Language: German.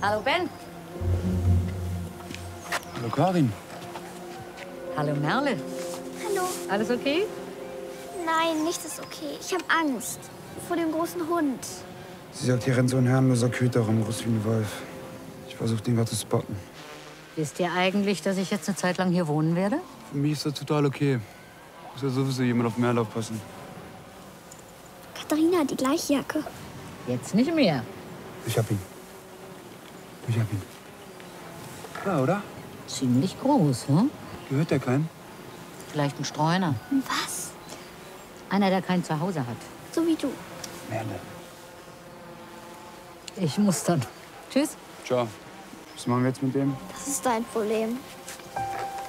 Hallo Ben. Hallo Karin. Hallo Merle. Hallo. Alles okay? Nein, nichts ist okay. Ich habe Angst. Vor dem großen Hund. Sie sagt, hier rennt so ein herrenloser Köter rum, groß wie ein Wolf. Ich versuche den gerade zu spotten. Wisst ihr eigentlich, dass ich jetzt eine Zeit lang hier wohnen werde? Für mich ist das total okay. Muss ja sowieso jemand auf Merle aufpassen. Katharina hat die gleiche Jacke. Jetzt nicht mehr. Ich hab ihn. Ich hab ihn. Ja, oder? Ziemlich groß, hm? Gehört der keinem? Vielleicht ein Streuner. Was? Einer, der kein Zuhause hat. So wie du. Merle. Ich muss dann. Tschüss. Ciao. Was machen wir jetzt mit dem? Das ist dein Problem.